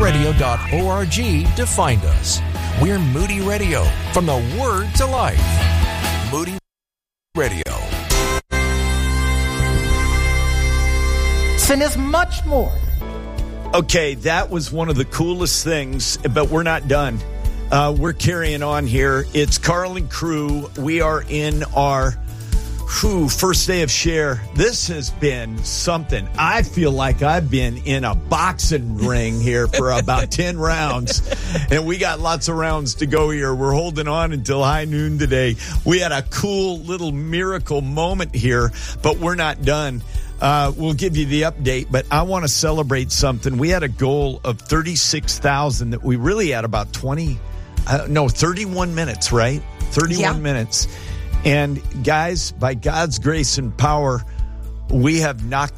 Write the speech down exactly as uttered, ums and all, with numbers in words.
radio dot org to find us. We're Moody Radio, from the Word to Life. Moody Radio. Sin is much more. Okay, that was one of the coolest things, but we're not done. Uh, we're carrying on here. It's Carl and crew. We are in our whew, first day of Share. This has been something. I feel like I've been in a boxing ring here for about ten rounds, and we got lots of rounds to go here. We're holding on until high noon today. We had a cool little miracle moment here, but we're not done. Uh, we'll give you the update, but I want to celebrate something. We had a goal of thirty-six thousand that we really had about twenty, uh, no, thirty-one minutes, right? thirty-one yeah. minutes. And guys, by God's grace and power, we have knocked